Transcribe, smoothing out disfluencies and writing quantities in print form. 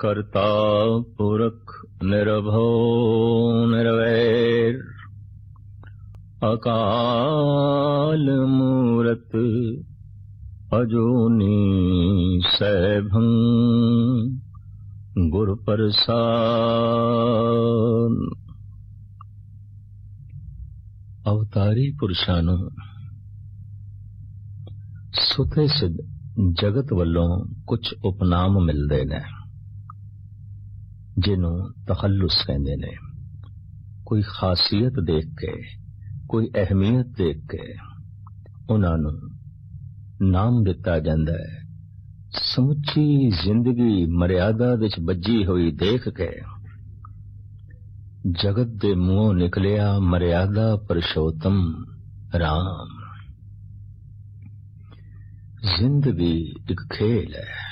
करता पुरख निर्भो निर्वैर अकाल मूरत अजूनी सैभं गुर प्रसाद। अवतारी पुरुषां नूं सुते सिद्ध जगत वल्लों कुछ उपनाम मिलदे ने जिन्हों तखल्लुस कहंदे ने। कोई खासियत देख के, कोई अहमियत देख के उन्हां नूं नाम दिता जांदा है। समुची जिंदगी मर्यादा विच बज्जी हुई देख के जगत दे मुंहों निकलिया मर्यादा पुरुषोत्तम राम। जिंदगी एक खेल है।